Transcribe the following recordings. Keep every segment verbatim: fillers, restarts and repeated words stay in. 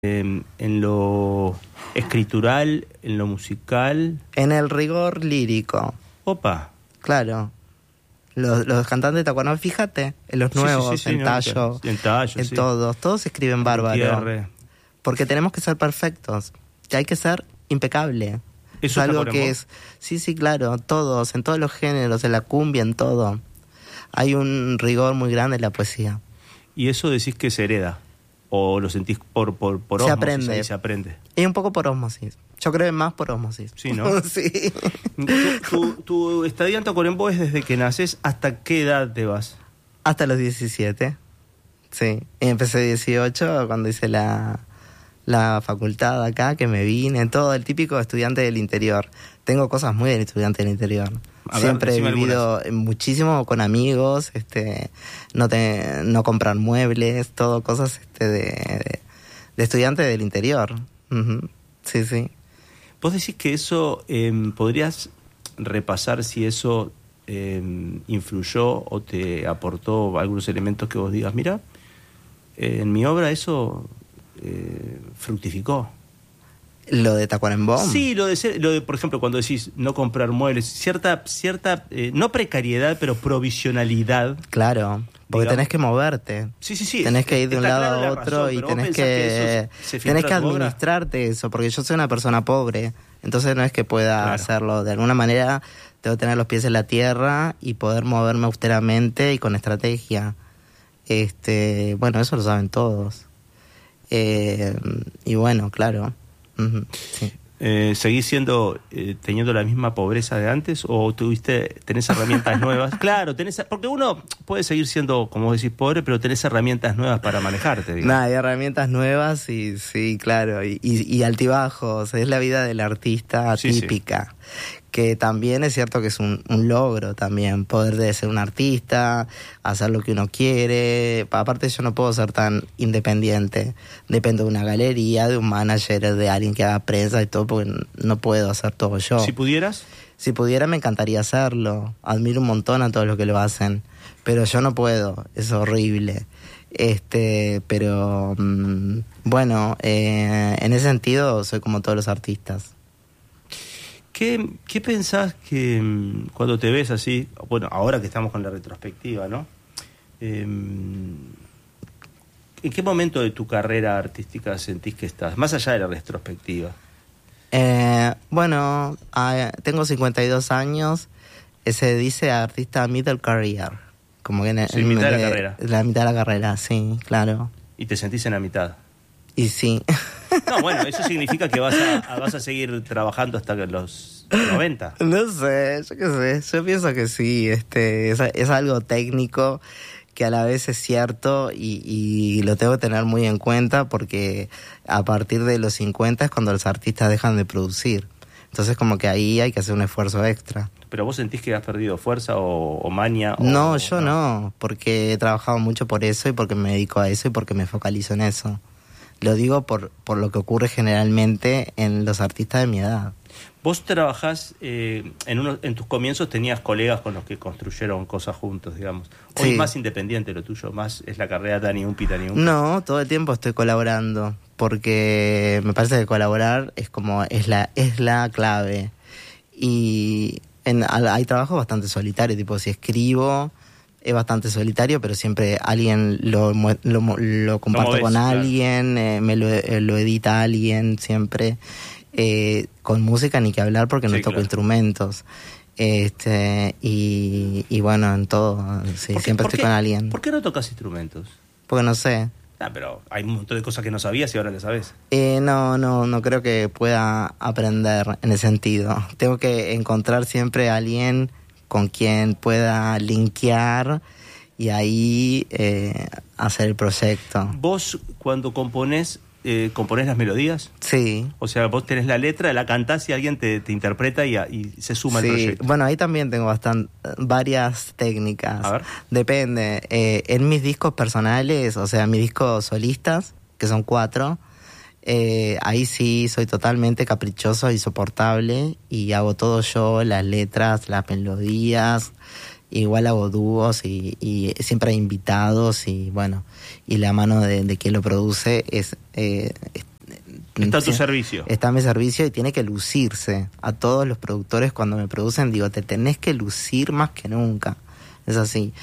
Eh, en lo escritural, en lo musical. En el rigor lírico. Opa. Claro. Los, los cantantes de Tacuarembó, fíjate, en los nuevos, sí, sí, sí, en no, Tallo, en Tallo, en sí. todos, todos escriben bárbaro. Gutiérrez. Porque tenemos que ser perfectos, que hay que ser impecable. Es ¿Eso algo está que es, sí, sí, claro, todos, en todos los géneros, en la cumbia, en todo. Hay un rigor muy grande en la poesía. ¿Y eso decís que se hereda? ¿O lo sentís por, por, por Se ósmosis? aprende. Ahí se aprende. Y un poco por ósmosis. Yo creo que más por ósmosis. Sí, ¿no? Sí. Tu, tu, tu estadía en Tacuarembó es desde que naces. ¿Hasta qué edad te vas? Hasta los diecisiete. Sí. Y empecé dieciocho cuando hice la, la facultad acá, que me vine, todo el típico estudiante del interior. Tengo cosas muy del estudiante del interior. A ver, Siempre he decime vivido algunas. muchísimo con amigos, este, no te, no comprar muebles, todo cosas este de, de, de estudiante del interior. Uh-huh. Sí, sí. ¿Vos decís que eso, eh, podrías repasar si eso eh, influyó o te aportó algunos elementos que vos digas, mira, eh, en mi obra eso eh, fructificó? ¿Lo de Tacuarembó? Sí, lo de, ser, lo de, por ejemplo, cuando decís no comprar muebles, cierta, cierta eh, no precariedad, pero provisionalidad. Claro, porque Digamos. tenés que moverte. Sí, sí, sí. Tenés que ir de un Está lado clara a la otro razón, y pero vos tenés pensás que, que eso se filtra tenés que en tu obra. administrarte eso, porque yo soy una persona pobre, entonces no es que pueda Claro. hacerlo. De alguna manera tengo que tener los pies en la tierra y poder moverme austeramente y con estrategia. Este, bueno, eso lo saben todos. Eh, y bueno, claro. Uh-huh, sí. Eh, ¿Seguís siendo, eh, teniendo la misma pobreza de antes o tuviste, tenés herramientas nuevas? Claro, tenés, porque uno puede seguir siendo, como vos decís, pobre, pero tenés herramientas nuevas para manejarte, digamos. Nada, hay herramientas nuevas y sí, claro, y, y, y altibajos, es la vida del artista Sí, típica, sí. Que también es cierto que es un, un logro también, poder de ser un artista, hacer lo que uno quiere. Aparte yo no puedo ser tan independiente, dependo de una galería, de un manager, de alguien que haga prensa y todo, porque no puedo hacer todo yo. Si pudieras... Si pudiera me encantaría hacerlo, admiro un montón a todos los que lo hacen, pero yo no puedo, es horrible. Este, pero mmm, bueno, eh, en ese sentido soy como todos los artistas. ¿Qué, qué pensás que mmm, cuando te ves así, bueno, ahora que estamos con la retrospectiva, ¿no? Eh, ¿En qué momento de tu carrera artística sentís que estás? Más allá de la retrospectiva. Eh, bueno, eh, tengo cincuenta y dos años, se dice artista middle career, como que en, sí, en mitad de la de, carrera. La mitad de la carrera, sí, claro. Y te sentís en la mitad. Y sí. No, bueno, eso significa que vas a, a, vas a seguir trabajando hasta los noventa. No sé, yo qué sé, yo pienso que sí, este, es, es algo técnico que a la vez es cierto y, y lo tengo que tener muy en cuenta porque a partir de los cincuenta es cuando los artistas dejan de producir. Entonces como que ahí hay que hacer un esfuerzo extra. ¿Pero vos sentís que has perdido fuerza o, o maña? O, no, yo no. no, porque he trabajado mucho por eso y porque me dedico a eso y porque me focalizo en eso. Lo digo por, por lo que ocurre generalmente en los artistas de mi edad. Vos trabajás, eh, en, uno, en tus comienzos tenías colegas con los que construyeron cosas juntos, digamos. Hoy Sí. es más independiente lo tuyo, más es la carrera Dani Umpi, Dani Umpi. No, todo el tiempo estoy colaborando, porque me parece que colaborar es como es la es la clave. Y en, hay trabajos bastante solitarios, tipo si escribo es bastante solitario, pero siempre alguien lo lo, lo comparto ves, con claro. alguien, eh, me lo, lo edita alguien siempre. Eh, con música ni que hablar porque no Sí, toco claro. instrumentos. Este y, y bueno, en todo, sí, ¿Por qué- siempre por estoy qué- con alguien. ¿Por qué no tocas instrumentos? Porque no sé. Ah, pero hay un montón de cosas que no sabías y ahora las sabes. Eh, no, no, no creo que pueda aprender en ese sentido. Tengo que encontrar siempre a alguien con quien pueda linkear y ahí eh, hacer el proyecto. ¿Vos cuando componés, eh, componés las melodías? Sí. O sea, vos tenés la letra, la cantás y alguien te, te interpreta y, y se suma Sí, al proyecto. bueno, ahí también tengo bastante, varias técnicas. A ver. Depende. Eh, en mis discos personales, o sea, mis discos solistas, que son cuatro, eh, ahí sí soy totalmente caprichoso y soportable y hago todo yo, las letras, las melodías, igual hago dúos y, y siempre hay invitados y bueno, y la mano de, de quien lo produce es, eh, es Está a tu servicio. Está a mi servicio y tiene que lucirse. A todos los productores cuando me producen digo, te tenés que lucir más que nunca. Es así.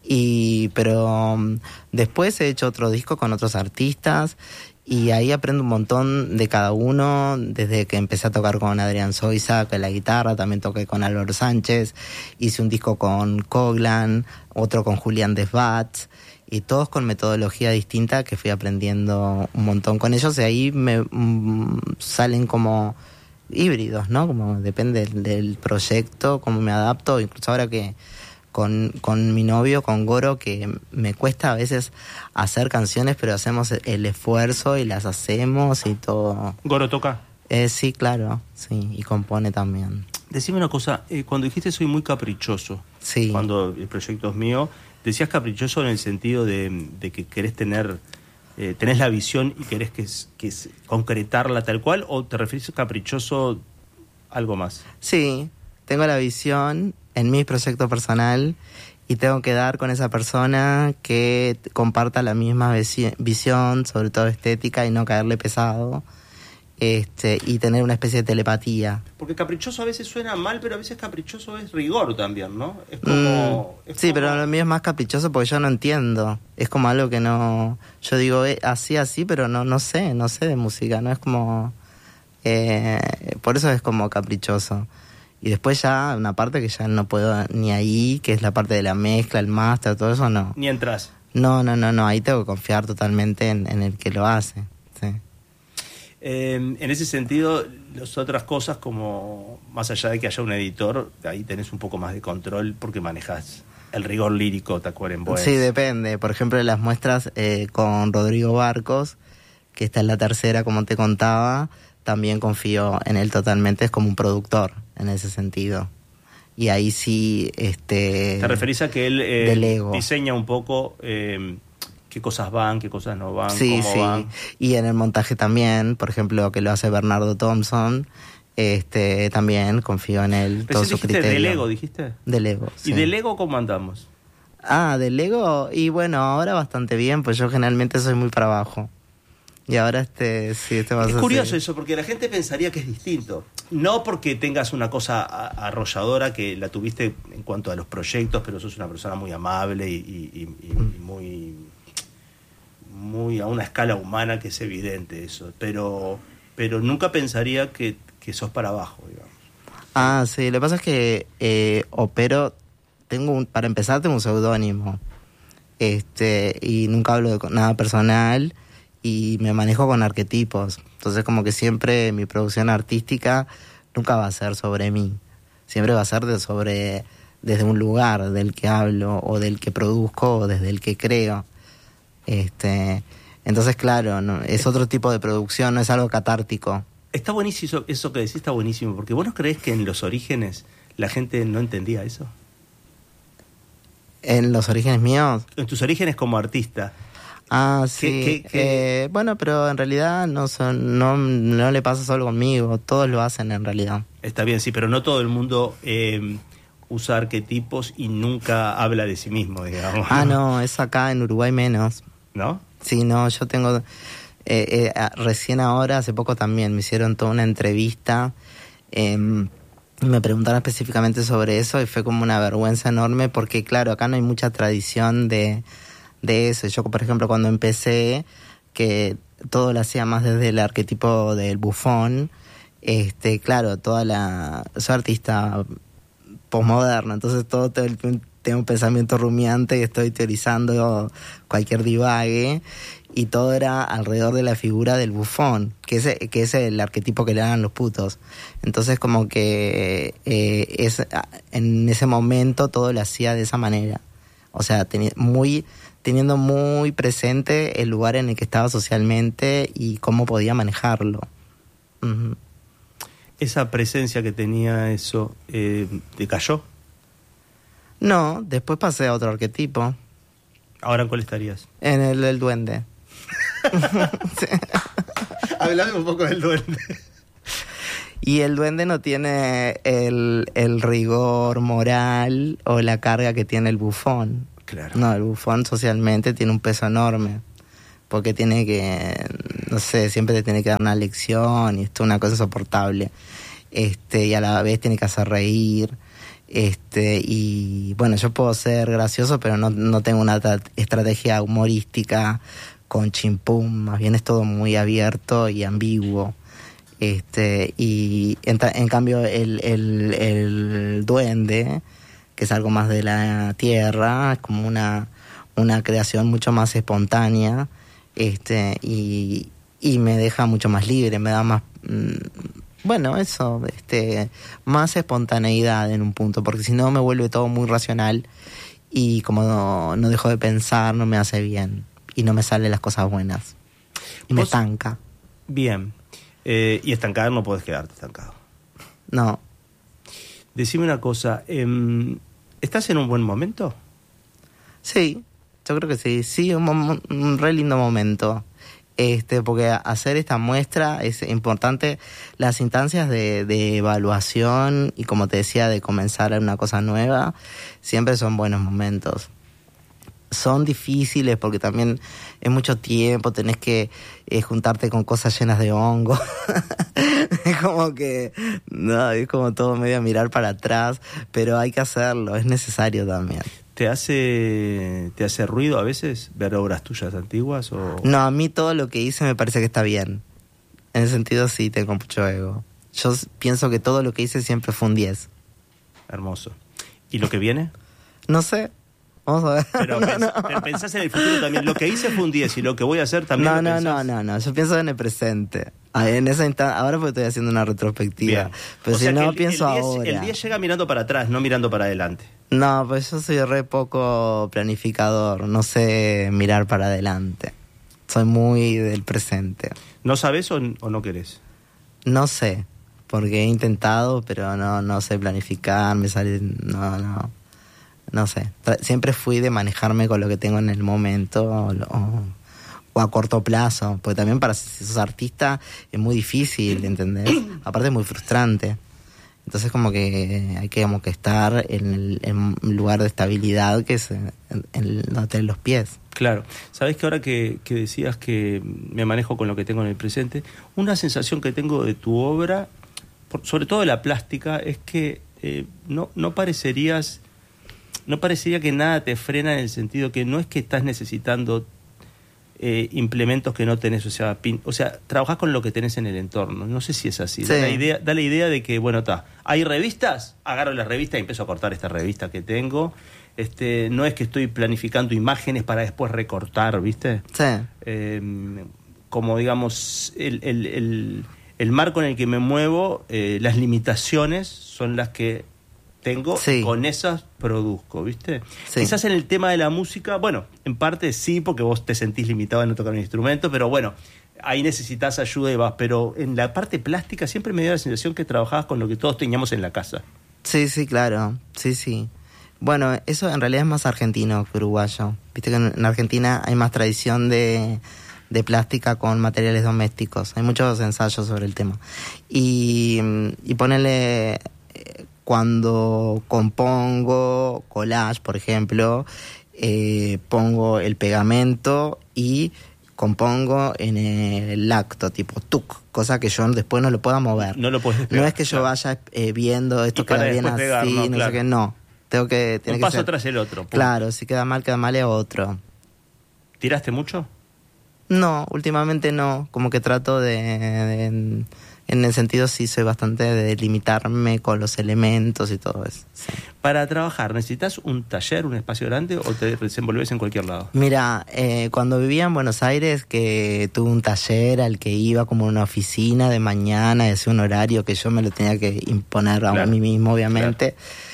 Y pero um, después he hecho otro disco con otros artistas y ahí aprendo un montón de cada uno, desde que empecé a tocar con Adrián Zoisa, con la guitarra, también toqué con Álvaro Sánchez, hice un disco con Coglan, otro con Julián Desbats, y todos con metodología distinta que fui aprendiendo un montón con ellos, y ahí me mm, salen como híbridos, ¿no? Como depende del, del proyecto, cómo me adapto, incluso ahora que con, con mi novio, con Goro, que me cuesta a veces hacer canciones, pero hacemos el esfuerzo y las hacemos y todo. ¿Goro toca? Eh, sí, claro, sí, y compone también. Decime una cosa, eh, cuando dijiste soy muy caprichoso, sí. Cuando el proyecto es mío, decías caprichoso en el sentido de, de que querés tener, eh, tenés la visión y querés que, que concretarla tal cual, o te referís a caprichoso algo más? Sí, tengo la visión en mi proyecto personal y tengo que dar con esa persona que comparta la misma visión, sobre todo estética, y no caerle pesado, este y tener una especie de telepatía. Porque caprichoso a veces suena mal, pero a veces caprichoso es rigor también, ¿no? Es como... Mm, es sí, como... pero lo mío es más caprichoso porque yo no entiendo. Es como algo que no... Yo digo eh, así, así, pero no, no sé, no sé de música, ¿no? Es como... Eh, por eso es como caprichoso. Y después ya una parte que ya no puedo ni ahí, que es la parte de la mezcla, el máster, todo eso, no. Ni entras. No, no, no, no, ahí tengo que confiar totalmente en, en el que lo hace, sí. Eh, en ese sentido, las otras cosas, como más allá de que haya un editor, ahí tenés un poco más de control porque manejás el rigor lírico, te acuerdas en Boes. Sí, depende. Por ejemplo, de las muestras eh, con Rodrigo Barcos, que esta es la tercera, como te contaba, también confío en él totalmente, es como un productor en ese sentido. Y ahí sí... este ¿Te referís a que él eh, delego. diseña un poco eh, qué cosas van, qué cosas no van, sí, cómo sí. van? Y en el montaje también, por ejemplo, que lo hace Bernardo Thompson, este también confío en él, todo su criterio. ¿Dijiste delego, dijiste? Delego, sí. ¿Y delego cómo andamos? Ah, delego, y bueno, ahora bastante bien, pues yo generalmente soy muy para abajo. Y ahora este, sí, este va a ser... Es curioso eso, porque la gente pensaría que es distinto. No porque tengas una cosa arrolladora que la tuviste en cuanto a los proyectos, pero sos una persona muy amable y, y, y, y muy, muy a una escala humana que es evidente eso. Pero, pero nunca pensaría que, que sos para abajo, digamos. Ah, sí, lo que pasa es que eh, opero, tengo un, para empezar tengo un seudónimo, este, y nunca hablo de nada personal, y me manejo con arquetipos. Entonces como que siempre mi producción artística nunca va a ser sobre mí. Siempre va a ser de sobre desde un lugar del que hablo o del que produzco o desde el que creo. Este, entonces claro, no, es otro tipo de producción, no es algo catártico. Está buenísimo eso que decís, está buenísimo, porque vos no creés que en los orígenes la gente no entendía eso. ¿En los orígenes míos? En tus orígenes como artista. Ah, sí. ¿Qué, qué, qué? Eh, bueno, pero en realidad no, son, no no le pasa solo conmigo, todos lo hacen en realidad. Está bien, sí, pero no todo el mundo eh, usa arquetipos y nunca habla de sí mismo, digamos. Ah, no, es acá en Uruguay menos. ¿No? Sí, no, yo tengo... Eh, eh, recién ahora, hace poco también, me hicieron toda una entrevista, eh, me preguntaron específicamente sobre eso y fue como una vergüenza enorme porque, claro, acá no hay mucha tradición de... de eso. Yo, por ejemplo, cuando empecé, que todo lo hacía más desde el arquetipo del bufón, este, claro, toda la... soy artista posmoderno, entonces todo, todo el, tengo un pensamiento rumiante y estoy teorizando cualquier divague, y todo era alrededor de la figura del bufón, que es, que es el arquetipo que le dan los putos. Entonces como que eh, es, en ese momento todo lo hacía de esa manera. O sea, tenía muy... teniendo muy presente el lugar en el que estaba socialmente y cómo podía manejarlo. Uh-huh. ¿Esa presencia que tenía eso eh, te cayó? No, después pasé a otro arquetipo. ¿Ahora en cuál estarías? En el del duende. Sí. Hablame un poco del duende. Y el duende no tiene el, el rigor moral o la carga que tiene el bufón. Claro. No, el bufón socialmente tiene un peso enorme, porque tiene que no sé, siempre te tiene que dar una lección y esto es una cosa insoportable. Este, y a la vez tiene que hacer reír. Este, y bueno, yo puedo ser gracioso, pero no, no tengo una tra- estrategia humorística con chimpum, más bien es todo muy abierto y ambiguo. Este, y en, ta- en cambio el, el, el duende, que es algo más de la tierra, es como una, una creación mucho más espontánea, este, y, y me deja mucho más libre, me da más, mmm, bueno, eso, este, más espontaneidad en un punto, porque si no me vuelve todo muy racional y como no, no dejo de pensar, no me hace bien y no me salen las cosas buenas y me estanca. Bien, eh, y estancar no puedes quedarte estancado. No. Decime una cosa, eh, ¿estás en un buen momento? Sí, yo creo que sí, sí, un, mom- un re lindo momento. Este, porque hacer esta muestra es importante. Las instancias de, de evaluación y, como te decía, de comenzar una cosa nueva, siempre son buenos momentos. Son difíciles porque también es mucho tiempo, tenés que eh, juntarte con cosas llenas de hongo. Es como que, no, es como todo medio a mirar para atrás, pero hay que hacerlo, es necesario también. ¿Te hace, te hace ruido a veces ver obras tuyas antiguas? O... No, a mí todo lo que hice me parece que está bien. En ese sentido sí tengo mucho ego. Yo s- pienso que todo lo que hice siempre fue un diez. Hermoso. ¿Y lo que viene? No sé. Vamos a ver. Pero, no, pens- no. pero pensás en el futuro también. Lo que hice fue un diez y lo que voy a hacer también No, lo no, pensás. no, no, no. Yo pienso en el presente. Ah, en esa insta- ahora porque estoy haciendo una retrospectiva. Bien. Pero O si sea que no, el- pienso el diez, ahora. El diez llega mirando para atrás, no mirando para adelante. No, pues yo soy re poco planificador. No sé mirar para adelante. Soy muy del presente. ¿No sabes o, o no querés? No sé, porque he intentado, pero no, no sé planificar, me sale, no, no, no sé. Tra- Siempre fui de manejarme con lo que tengo en el momento o, o, o a corto plazo, porque también para si sos artista es muy difícil, ¿entendés? Aparte es muy frustrante. Entonces como que hay que como que estar en, el, en un lugar de estabilidad que es en, en, donde tenés los pies. Claro. Sabés que ahora que, que decías que me manejo con lo que tengo en el presente, una sensación que tengo de tu obra, por- sobre todo de la plástica, es que eh, no, no parecerías, no parecería que nada te frena, en el sentido que no es que estás necesitando eh, implementos que no tenés, o sea, pin, o sea, trabajás con lo que tenés en el entorno. No sé si es así. Sí. Da la idea, da la idea de que, bueno, está, hay revistas, agarro la revista y empiezo a cortar esta revista que tengo. Este, no es que estoy planificando imágenes para después recortar, ¿viste? Sí. Eh, como digamos, el, el, el, el marco en el que me muevo, eh, las limitaciones son las que tengo, Sí. y con esas produzco, ¿viste? Sí. Quizás en el tema de la música, bueno, en parte sí, porque vos te sentís limitado en no tocar un instrumento, pero bueno, ahí necesitas ayuda y vas. Pero en la parte plástica siempre me dio la sensación que trabajabas con lo que todos teníamos en la casa. Sí, sí, claro. Sí, sí. Bueno, eso en realidad es más argentino que uruguayo. Viste que en en Argentina hay más tradición de, de plástica con materiales domésticos. Hay muchos ensayos sobre el tema. Y, y ponele, eh, cuando compongo collage, por ejemplo, eh, pongo el pegamento y compongo en el acto, tipo tuc, cosa que yo después no lo pueda mover. No lo podés despegar, No es que yo claro. vaya eh, viendo esto Y para queda bien así, después pegar, no, no claro. sé qué, no. Tengo que, tiene Un que paso ser- tras el otro. punto. Claro, si queda mal, queda mal es otro. ¿Tiraste mucho? No, últimamente no, como que trato de, de- en, en el sentido sí soy bastante de limitarme con los elementos y todo eso. Sí. Para trabajar, ¿necesitas un taller, un espacio grande o te desenvolves en cualquier lado? Mira, eh, cuando vivía en Buenos Aires, que tuve un taller al que iba como una oficina de mañana, y hacía un horario que yo me lo tenía que imponer a Claro, mí mismo, obviamente.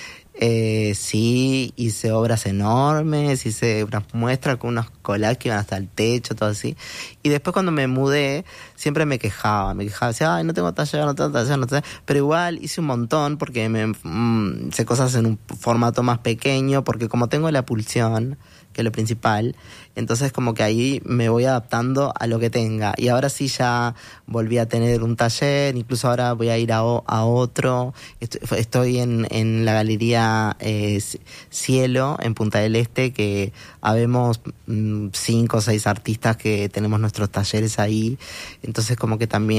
Eh, sí, hice obras enormes, hice unas muestras con unos collages que iban hasta el techo, todo así. Y después cuando me mudé, siempre me quejaba, me quejaba, decía, ay, no tengo taller, no tengo taller, no tengo taller. Pero igual hice un montón porque me mm, hice cosas en un formato más pequeño, porque como tengo la pulsión, que es lo principal. Entonces como que ahí me voy adaptando a lo que tenga. Y ahora sí ya volví a tener un taller, incluso ahora voy a ir a, o, a otro. Estoy, estoy en, en la galería eh, Cielo, en Punta del Este, que habemos mmm, cinco o seis artistas que tenemos nuestros talleres ahí. Entonces como que también